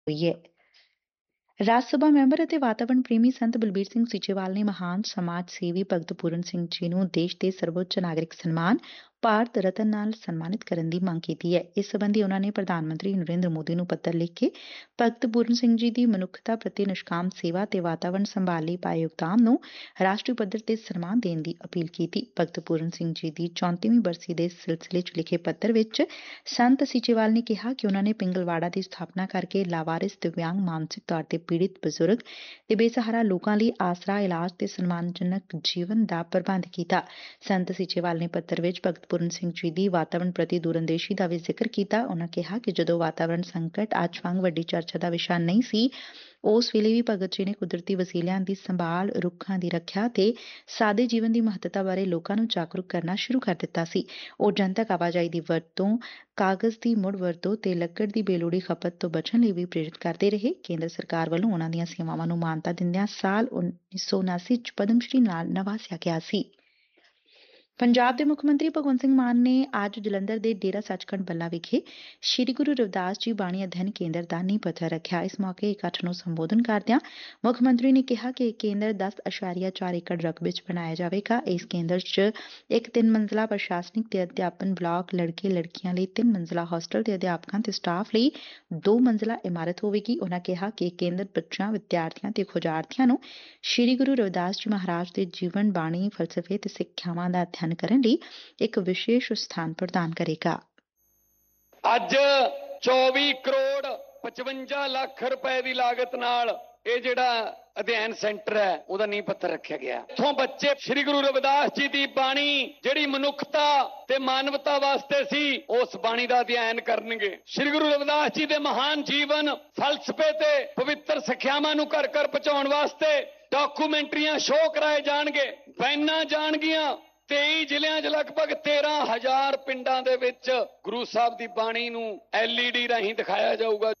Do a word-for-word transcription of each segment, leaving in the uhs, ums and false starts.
ਹੋਈ ਹੈ। ਰਾਜ ਸਭਾ ਮੈਂਬਰ ਅਤੇ ਵਾਤਾਵਰਣ ਪ੍ਰੇਮੀ ਸੰਤ ਬਲਬੀਰ ਸਿੰਘ ਸੀਚੇਵਾਲ ਨੇ ਮਹਾਨ ਸਮਾਜ ਸੇਵੀ ਭਗਤ ਪੂਰਨ ਸਿੰਘ ਜੀ ਨੂੰ ਦੇਸ਼ ਦੇ ਸਰਵਉੱਚ ਨਾਗਰਿਕ ਸਨਮਾਨ ਭਾਰਤ ਰਤਨ ਨਾਲ ਸਨਮਾਨਿਤ ਕਰਨ ਦੀ ਮੰਗ ਕੀਤੀ ਹੈ। ਇਸ ਸਬੰਧੀ ਉਨ੍ਹਾਂ ਨੇ ਪ੍ਰਧਾਨ ਮੰਤਰੀ ਨਰਿੰਦਰ ਮੋਦੀ ਨੂੰ ਪੱਤਰ ਲਿਖ ਕੇ ਭਗਤ ਪੂਰਨ ਸਿੰਘ ਜੀ ਦੀ ਮਨੁੱਖਤਾ ਪ੍ਰਤੀ ਨਿਸ਼ਕਾਮ ਸੇਵਾ ਤੇ ਵਾਤਾਵਰਣ ਸੰਭਾਲ ਲਈ ਪਾਏ ਯੋਗਦਾਨ ਨੂੰ ਰਾਸ਼ਟਰੀ ਪੱਧਰ ਤੇ ਸਨਮਾਨ ਦੇਣ ਦੀ ਅਪੀਲ ਕੀਤੀ। ਭਗਤ ਪੂਰਨ ਸਿੰਘ ਜੀ ਦੀ ਚੌਂਤੀਵੀਂ ਬਰਸੀ ਦੇ ਸਿਲਸਿਲੇ 'ਚ ਲਿਖੇ ਪੱਤਰ ਵਿੱਚ ਸੰਤ ਸੀਚੇਵਾਲ ਨੇ ਕਿਹਾ ਕਿ ਉਨ੍ਹਾਂ ਨੇ ਪਿੰਗਲਵਾੜਾ ਦੀ ਸਥਾਪਨਾ ਕਰਕੇ ਲਾਵਾਰਿਸ, ਦਿਵਿਆਂਗ, ਮਾਨਸਿਕ ਤੌਰ ਤੇ ਪੀੜਿਤ ਬਜ਼ੁਰਗ ਤੇ ਬੇਸਹਾਰਾ ਲੋਕਾਂ ਲਈ ਆਸਰਾ, ਇਲਾਜ ਤੇ ਸਨਮਾਨਜਨਕ ਜੀਵਨ ਦਾ ਪ੍ਰਬੰਧ ਕੀਤਾ। ਸੰਤ ਸੀਚੇਵਾਲ ਨੇ ਪੱਤਰ ਵਿੱਚ ਭਗਤ ਪੂਰਨ ਸਿੰਘ ਜੀ ਦੀ ਵਾਤਾਵਰਣ ਪ੍ਰਤੀ ਦੂਰਅੰਦੇਸ਼ੀ ਦਾ ਵੀ ਜ਼ਿਕਰ ਕੀਤਾ। ਉਨ੍ਹਾਂ ਕਿਹਾ ਕਿ ਜਦੋਂ ਵਾਤਾਵਰਣ ਸੰਕਟ ਅੱਜ ਵਾਂਗ ਵੱਡੀ ਚਰਚਾ ਦਾ ਵਿਸ਼ਾ ਨਹੀਂ ਸੀ, ਉਸ ਵੇਲੇ ਵੀ ਭਗਤ ਜੀ ਨੇ ਕੁਦਰਤੀ ਵਸੀਲਿਆਂ ਦੀ ਸੰਭਾਲ, ਰੁੱਖਾਂ ਦੀ ਰੱਖਿਆ ਤੇ ਸਾਦੇ ਜੀਵਨ ਦੀ ਮਹੱਤਤਾ ਬਾਰੇ ਲੋਕਾਂ ਨੂੰ ਜਾਗਰੂਕ ਕਰਨਾ ਸ਼ੁਰੂ ਕਰ ਦਿੱਤਾ ਸੀ। ਉਹ ਜਨਤਕ ਆਵਾਜਾਈ ਦੀ ਵਰਤੋਂ, ਕਾਗਜ਼ ਦੀ ਮੁੜ ਵਰਤੋਂ ਤੇ ਲੱਕੜ ਦੀ ਬੇਲੋੜੀ ਖਪਤ ਤੋਂ ਬਚਣ ਲਈ ਵੀ ਪ੍ਰੇਰਿਤ ਕਰਦੇ ਰਹੇ। ਕੇਂਦਰ ਸਰਕਾਰ ਵੱਲੋਂ ਉਨ੍ਹਾਂ ਦੀਆਂ ਸੇਵਾਵਾਂ ਨੂੰ ਮਾਨਤਾ ਦਿੰਦਿਆਂ ਸਾਲ ਉੱਨੀ ਸੌ ਉਨਾਸੀ 'ਚ ਪਦਮ ਸ਼੍ਰੀ ਨਾਲ ਨਵਾਜ਼ਿਆ ਗਿਆ ਸੀ। ਪੰਜਾਬ ਦੇ ਮੁੱਖ ਮੰਤਰੀ ਭਗਵੰਤ ਸਿੰਘ ਮਾਨ ਨੇ ਅੱਜ ਜਲੰਧਰ ਦੇ ਡੇਰਾ ਸੱਚਖੰਡ ਬੱਲਾ ਵਿਖੇ ਸ੍ਰੀ ਗੁਰੂ ਰਵਿਦਾਸ ਜੀ ਬਾਣੀ ਅਧਿਐਨ ਕੇਂਦਰ ਦਾ ਨੀਂਹ ਪੱਥਰ ਰੱਖਿਆ। ਇਸ ਮੌਕੇ ਇਕੱਠ ਨੂੰ ਸੰਬੋਧਨ ਕਰਦਿਆਂ ਮੁੱਖ ਮੰਤਰੀ ਨੇ ਕਿਹਾ ਕਿ ਇਹ ਕੇਂਦਰ ਦਸ ਦਸ਼ਮਲਵ ਚਾਰ ਏਕੜ ਰਕਬੇ 'ਚ ਬਣਾਇਆ ਜਾਵੇਗਾ। ਇਸ ਕੇਂਦਰ 'ਚ ਇੱਕ ਤਿੰਨ ਮੰਜ਼ਲਾ ਪ੍ਰਸ਼ਾਸਨਿਕ ਤੇ ਅਧਿਆਪਨ ਬਲਾਕ, ਲੜਕੇ ਲੜਕੀਆਂ ਲਈ ਤਿੰਨ ਮੰਜ਼ਲਾ ਹੋਸਟਲ ਤੇ ਅਧਿਆਪਕਾਂ ਤੇ ਸਟਾਫ ਲਈ ਦੋ ਮੰਜ਼ਲਾ ਇਮਾਰਤ ਹੋਵੇਗੀ। ਉਨ੍ਹਾਂ ਕਿਹਾ ਕਿ ਇਹ ਕੇਂਦਰ ਬੱਚਿਆਂ, ਵਿਦਿਆਰਥੀਆਂ ਤੇ ਖੋਜਾਰਥੀਆਂ ਨੂੰ ਸ੍ਰੀ ਗੁਰੂ ਰਵਿਦਾਸ ਜੀ ਮਹਾਰਾਜ ਦੇ ਜੀਵਨ, ਬਾਣੀ, ਫਲਸਫੇ ਤੇ ਸਿੱਖਿਆਵਾਂ ਦਾ ਅਧਿਐਨ ਕਰਨ ਲਈ ਇੱਕ ਵਿਸ਼ੇਸ਼ ਸਥਾਨ ਪ੍ਰਦਾਨ ਕਰੇਗਾ। ਅੱਜ ਚੌਵੀ ਕਰੋੜ ਪਚਵੰਜਾ ਲੱਖ ਰੁਪਏ ਦੀ ਲਾਗਤ ਨਾਲ ਇਹ ਜਿਹੜਾ ਅਧਿਐਨ ਸੈਂਟਰ ਹੈ ਉਹਦਾ ਨੀਂਹ ਪੱਥਰ ਰੱਖਿਆ ਗਿਆ। ਇੱਥੋਂ ਬੱਚੇ ਸ੍ਰੀ ਗੁਰੂ ਰਵਿਦਾਸ ਜੀ ਦੀ ਬਾਣੀ ਜਿਹੜੀ ਮਨੁੱਖਤਾ ਤੇ ਮਾਨਵਤਾ ਵਾਸਤੇ ਸੀ, ਉਸ ਬਾਣੀ ਦਾ ਅਧਿਐਨ ਕਰਨਗੇ। ਸ੍ਰੀ ਗੁਰੂ ਰਵਿਦਾਸ ਜੀ ਦੇ ਮਹਾਨ ਜੀਵਨ, ਫਲਸਫੇ ਤੇ ਪਵਿੱਤਰ ਸਿੱਖਿਆਵਾਂ ਨੂੰ ਘਰ ਘਰ ਪਹੁੰਚਾਉਣ ਵਾਸਤੇ ਡਾਕੂਮੈਂਟਰੀਆਂ ਸ਼ੋਅ ਕਰਾਏ ਜਾਣਗੇ, ਵੈਨਾਂ ਜਾਣਗੀਆਂ। ਤੇਈ ਜ਼ਿਲ੍ਹਿਆਂ 'ਚ ਲਗਭਗ ਤੇਰਾਂ ਹਜ਼ਾਰ ਪਿੰਡਾਂ ਦੇ ਵਿੱਚ ਗੁਰੂ ਸਾਹਿਬ ਦੀ ਬਾਣੀ ਨੂੰ ਐਲ ਈ ਡੀ ਰਾਹੀਂ ਦਿਖਾਇਆ ਜਾਊਗਾ।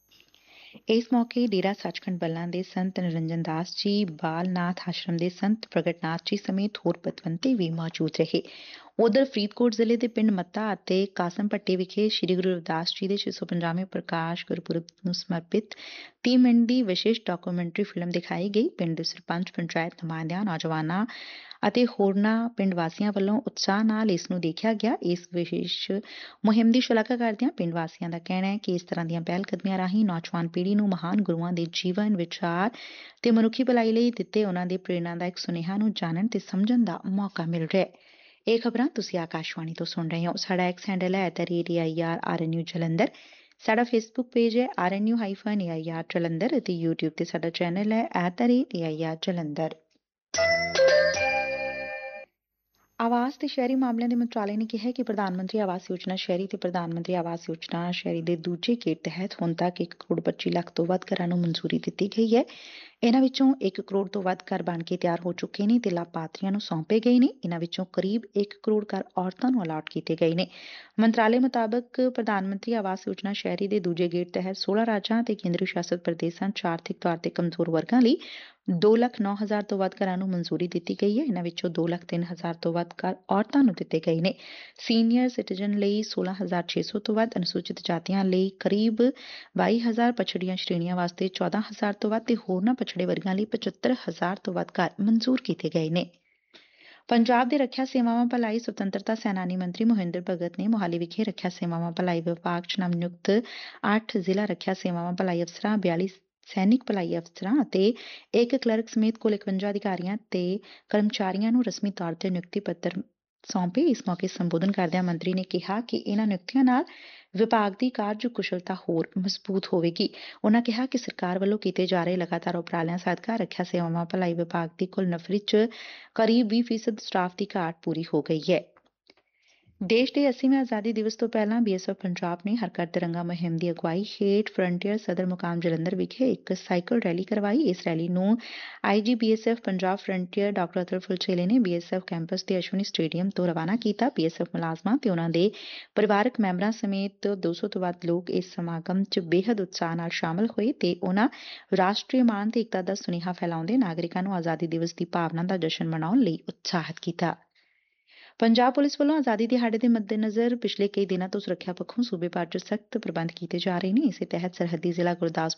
ਇਸ ਮੌਕੇ ਡੇਰਾ ਸੱਚਖੰਡ ਬੱਲਾ ਦੇ ਸੰਤ ਨਿਰੰਜਨ ਦਾਸ ਜੀ, ਬਾਲ ਨਾਥ ਆਸ਼ਰਮ ਦੇ ਸੰਤ ਪ੍ਰਗਟ ਨਾਥ ਜੀ ਸਮੇਤ ਹੋਰ ਪਤਵੰਤੇ ਵੀ ਮੌਜੂਦ ਰਹੇ। ਉਧਰ ਫਰੀਦਕੋਟ ਜ਼ਿਲ੍ਹੇ ਦੇ ਪਿੰਡ ਮੱਤਾ ਅਤੇ ਕਾਸਮ ਪੱਟੀ ਵਿਖੇ ਸ੍ਰੀ ਗੁਰੂ ਰਵਿਦਾਸ ਜੀ ਦੇ ਛੇ ਸੌ ਪੰਜਾਹਵੇਂ ਪ੍ਰਕਾਸ਼ ਗੁਰਪੁਰਬ ਨੂੰ ਸਮਰਪਿਤ ਤੀਹ ਮਿੰਟ ਦੀ ਵਿਸ਼ੇਸ਼ ਡਾਕੂਮੈਂਟਰੀ ਫਿਲਮ ਦਿਖਾਈ ਗਈ। ਪਿੰਡ ਦੇ ਸਰਪੰਚ, ਪੰਚਾਇਤ ਨੁਮਾਇੰਦਿਆਂ, ਨੌਜਵਾਨਾਂ ਅਤੇ ਹੋਰਨਾਂ ਪਿੰਡ ਵਾਸੀਆਂ ਵੱਲੋਂ ਉਤਸ਼ਾਹ ਨਾਲ ਇਸ ਨੂੰ ਦੇਖਿਆ ਗਿਆ। ਇਸ ਵਿਸ਼ੇਸ਼ ਮੁਹਿੰਮ ਦੀ ਸ਼ਲਾਘਾ ਕਰਦਿਆਂ ਪਿੰਡ ਵਾਸੀਆਂ ਦਾ ਕਹਿਣਾ ਹੈ ਕਿ ਇਸ ਤਰ੍ਹਾਂ ਦੀਆਂ ਪਹਿਲ ਕਦਮੀਆਂ ਰਾਹੀਂ ਨੌਜਵਾਨ ਪੀੜ੍ਹੀ ਨੂੰ ਮਹਾਨ ਗੁਰੂਆਂ ਦੇ ਜੀਵਨ, ਵਿਚਾਰ ਤੇ ਮਨੁੱਖੀ ਭਲਾਈ ਲਈ ਦਿੱਤੇ ਉਹਨਾਂ ਦੇ ਪ੍ਰੇਰਨਾਦਾਇਕ ਸੁਨੇਹਿਆਂ ਨੂੰ ਜਾਣਨ ਤੇ ਸਮਝਣ ਦਾ ਮੌਕਾ ਮਿਲ ਰਿਹਾ ਹੈ। ਇਹ ਖਬਰਾਂ ਤੁਸੀਂ ਆਕਾਸ਼ਵਾਣੀ ਤੋਂ ਸੁਣ ਰਹੇ ਹੋ। ਸਾਡਾ ਐਕਸ ਹੈਂਡਲ ਹੈ at a I R R N U Jalandhar. ਸਾਡਾ ਫੇਸਬੁੱਕ ਪੇਜ ਹੈ R N U hyphen A I R Jalandhar ਅਤੇ ਯੂਟਿਊਬ ਤੇ ਸਾਡਾ ਚੈਨਲ ਹੈ at a I R Jalandhar. ਆਵਾਸ ਤੇ ਸ਼ਹਿਰੀ ਮਾਮਲਿਆਂ ਦੇ ਮੰਤਰਾਲੇ ਨੇ ਕਿਹਾ ਕਿ ਪ੍ਰਧਾਨ ਮੰਤਰੀ ਆਵਾਸ ਯੋਜਨਾ ਸ਼ਹਿਰੀ ਤੇ ਪ੍ਰਧਾਨ ਮੰਤਰੀ ਆਵਾਸ ਯੋਜਨਾ ਸ਼ਹਿਰੀ ਦੇ ਦੂਜੇ ਗੇੜ ਤਹਿਤ ਹੁਣ ਤੱਕ ਇੱਕ ਕਰੋੜ ਪੱਚੀ ਲੱਖ ਤੋਂ ਵੱਧ ਘਰਾਂ ਨੂੰ ਮਨਜ਼ੂਰੀ ਦਿੱਤੀ ਗਈ ਹੈ। ਇਹਨਾਂ ਵਿੱਚੋਂ ਇੱਕ ਕਰੋੜ ਤੋਂ ਵੱਧ ਘਰ ਬਣ ਕੇ ਤਿਆਰ ਹੋ ਚੁੱਕੇ ਨੇ ਤੇ ਲਾਭਪਾਤਰੀਆਂ ਨੂੰ ਸੌਂਪੇ ਗਏ ਨੇ। ਇਹਨਾਂ ਵਿੱਚੋਂ ਕਰੀਬ ਇੱਕ ਕਰੋੜ ਘਰ ਔਰਤਾਂ ਨੂੰ ਅਲਾਟ ਕੀਤੇ ਗਏ ਨੇ। ਮੰਤਰਾਲੇ ਮੁਤਾਬਕ ਪ੍ਰਧਾਨ ਮੰਤਰੀ ਆਵਾਸ ਯੋਜਨਾ ਸ਼ਹਿਰੀ ਦੇ ਦੂਜੇ ਗੇੜ ਤਹਿਤ ਸੋਲਾਂ ਰਾਜਾਂ ਤੇ ਕੇਂਦਰੀ ਸ਼ਾਸਤ ਪ੍ਰਦੇਸ਼ਾਂ 'ਚ ਆਰਥਿਕ ਤੌਰ ਤੇ ਕਮਜ਼ੋਰ ਵਰਗਾਂ ਲਈ ਦੋ ਲੱਖ ਨੌ ਹਜ਼ਾਰ ਤੋਂ ਵੱਧ ਘਰਾਂ ਨੂੰ ਮਨਜ਼ੂਰੀ ਦਿੱਤੀ ਗਈ ਹੈ। ਇਹਨਾਂ ਵਿੱਚੋਂ ਦੋ ਲੱਖ ਤਿੰਨ ਹਜ਼ਾਰ ਤੋਂ ਵੱਧ ਘਰ ਔਰਤਾਂ ਨੂੰ ਦਿੱਤੇ ਗਏ ਨੇ। ਸੀਨੀਅਰ ਸਿਟੀਜ਼ਨ ਲਈ ਸੋਲਾਂ ਹਜ਼ਾਰ ਛੇ ਸੌ ਤੋਂ ਵੱਧ, ਅਨੁਸੂਚਿਤ ਜਾਤੀਆਂ ਲਈ ਕਰੀਬ ਬਾਈ ਹਜ਼ਾਰ, ਪਛੜੀਆਂ ਸ਼੍ਰੇਣੀਆਂ ਵਾਸਤੇ ਚੌਦਾਂ ਹਜ਼ਾਰ ਤੋਂ ਵੱਧ ਤੇ ਹੋਰਨਾਂ ਪਛੜੇ ਵਰਗਾਂ ਲਈ ਪਚੱਤਰ ਹਜ਼ਾਰ ਤੋਂ ਵੱਧ ਘਰ ਮਨਜ਼ੂਰ ਕੀਤੇ ਗਏ ਨੇ। ਪੰਜਾਬ ਦੇ ਰੱਖਿਆ ਸੇਵਾਵਾਂ ਭਲਾਈ ਸੁਤੰਤਰਤਾ ਸੈਨਾਨੀ ਮੰਤਰੀ ਮੋਹਿੰਦਰ ਭਗਤ ਨੇ ਮੋਹਾਲੀ ਵਿਖੇ ਰੱਖਿਆ ਸੇਵਾਵਾਂ ਭਲਾਈ ਵਿਭਾਗ 'ਚ ਨਵ ਨਿਯੁਕਤ ਅੱਠ ਜ਼ਿਲ੍ਹਾ ਰੱਖਿਆ ਸੇਵਾਵਾਂ ਭਲਾਈ ਅਫਸਰਾਂ, ਬਿਆਲੀ ਸੈਨਿਕ ਭਲਾਈ ਅਫਸਰਾਂ ਅਤੇ ਇੱਕ ਕਲਰਕ ਸਮੇਤ ਕੁੱਲ ਇਕਵੰਜਾ ਅਧਿਕਾਰੀਆਂ ਤੇ ਕਰਮਚਾਰੀਆਂ ਨੂੰ ਰਸਮੀ ਤੌਰ ਤੇ ਨਿਯੁਕਤੀ ਪੱਤਰ ਸੌਂਪੇ। ਇਸ ਮੌਕੇ ਸੰਬੋਧਨ ਕਰਦਿਆਂ ਮੰਤਰੀ ਨੇ ਕਿਹਾ ਕਿ ਇਹਨਾਂ ਨਿਯੁਕਤੀਆਂ ਨਾਲ ਵਿਭਾਗ ਦੀ ਕਾਰਜ ਕੁਸ਼ਲਤਾ ਹੋਰ ਮਜ਼ਬੂਤ ਹੋਵੇਗੀ। ਉਨ੍ਹਾਂ ਕਿਹਾ ਕਿ ਸਰਕਾਰ ਵੱਲੋਂ ਕੀਤੇ ਜਾ ਰਹੇ ਲਗਾਤਾਰ ਉਪਰਾਲਿਆਂ ਸਦਕਾ ਰੱਖਿਆ ਸੇਵਾਵਾਂ ਭਲਾਈ ਵਿਭਾਗ ਦੀ ਕੁੱਲ ਨਫ਼ਰੀ 'ਚ ਕਰੀਬ ਵੀਹ ਫੀਸਦ ਸਟਾਫ ਦੀ ਘਾਟ ਪੂਰੀ ਹੋ ਗਈ ਹੈ। ਦੇਸ਼ ਦੇ ਅੱਸੀਵੇਂ ਆਜ਼ਾਦੀ ਦਿਵਸ ਤੋਂ ਪਹਿਲਾਂ ਬੀ ਐਸ ਐਫ ਪੰਜਾਬ ਨੇ ਹਰ ਘਰ ਤਿਰੰਗਾ ਮੁਹਿੰਮ ਦੀ ਅਗਵਾਈ ਹੇਠ ਫਰੰਟੀਅਰ ਸਦਰ ਮੁਕਾਮ ਜਲੰਧਰ ਵਿਖੇ ਇੱਕ ਸਾਈਕਲ ਰੈਲੀ ਕਰਵਾਈ। ਇਸ ਰੈਲੀ ਨੂੰ ਆਈ ਜੀ B S F Punjab frontier doctor Atul ਫੁਲਚੇਲੇ ਨੇ ਬੀ ਐਸ ਐਫ ਕੈਂਪਸ ਦੇ ਅਸ਼ਵਨੀ ਸਟੇਡੀਅਮ ਤੋਂ ਰਵਾਨਾ ਕੀਤਾ। ਬੀ ਐਸ ਐਫ ਮੁਲਾਜ਼ਮਾਂ ਤੇ ਉਹਨਾਂ ਦੇ ਪਰਿਵਾਰਕ ਮੈਂਬਰਾਂ ਸਮੇਤ ਦੋ ਸੌ ਤੋਂ ਵੱਧ ਲੋਕ ਇਸ ਸਮਾਗਮ 'ਚ ਬੇਹੱਦ ਉਤਸ਼ਾਹ ਨਾਲ ਸ਼ਾਮਲ ਹੋਏ ਤੇ ਉਹਨਾਂ ਰਾਸ਼ਟਰੀ ਮਾਣ ਤੇ ਏਕਤਾ ਦਾ ਸੁਨੇਹਾ ਫੈਲਾਉਂਦੇ ਨਾਗਰਿਕਾਂ ਨੂੰ ਆਜ਼ਾਦੀ ਦਿਵਸ ਦੀ ਭਾਵਨਾ ਦਾ ਜਸ਼ਨ ਮਨਾਉਣ ਲਈ ਉਤਸ਼ਾਹਿਤ ਕੀਤਾ। ਪੰਜਾਬ ਪੁਲਿਸ ਵੱਲੋਂ ਆਜ਼ਾਦੀ ਦਿਹਾੜੇ ਦੇ ਮੱਦੇਨਜ਼ਰ ਪਿਛਲੇ ਕਈ ਦਿਨਾਂ ਤੋਂ ਸੁਰੱਖਿਆ ਪੱਖੋਂ ਸੂਬੇ ਭਰ 'ਚ ਸਖਤ ਪ੍ਰਬੰਧ ਕੀਤੇ ਜਾ ਰਹੇ ਨੇ। ਇਸੇ ਤਹਿਤ ਸਰਹੱਦੀ ਜ਼ਿਲ੍ਹਾ ਗੁਰਦਾਸਪੁਰ